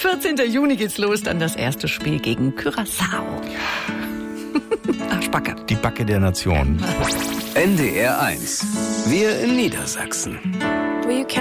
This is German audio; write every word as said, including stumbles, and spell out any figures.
vierzehnten Juni geht's los, dann das erste Spiel gegen Curaçao. Ach, Spacke. Die Backe der Nation. N D R eins. Wir in Niedersachsen.